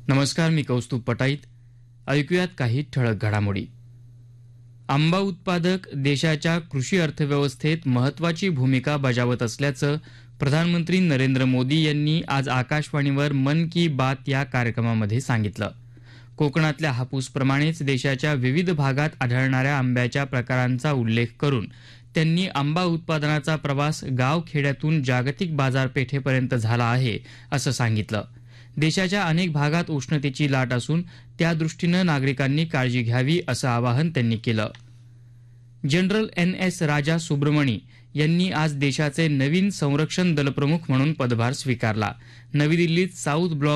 नमस्कार, मी कौस्तुभ पटाईत. ऐकूयात काही ठळक घडामोडी. आंबा उत्पादक देशाच्या कृषी अर्थव्यवस्थेत महत्त्वाची भूमिका बजावत असल्याचं प्रधानमंत्री नरेंद्र मोदी यांनी आज आकाशवाणीवर मन की बात या कार्यक्रमामध्ये सांगितलं. कोकणातल्या हापूसप्रमाणेच देशाच्या विविध भागात आढळणाऱ्या आंब्याच्या प्रकारांचा उल्लेख करून त्यांनी आंबा उत्पादनाचा प्रवास गाव-खेड्यातून जागतिक बाजारपेठेपर्यंत झाला आहे, असं सांगितलं. देशाच्या अनेक भागात उष्णतेची लाट असून त्यादृष्टीनं नागरिकांनी काळजी घ्यावी, असं आवाहन त्यांनी केलं. जनरल NS राजा सुब्रमणी यांनी आज देशाचे नवीन संरक्षण दलप्रमुख म्हणून पदभार स्वीकारला. नवी दिल्लीत साऊथ ब्लॉक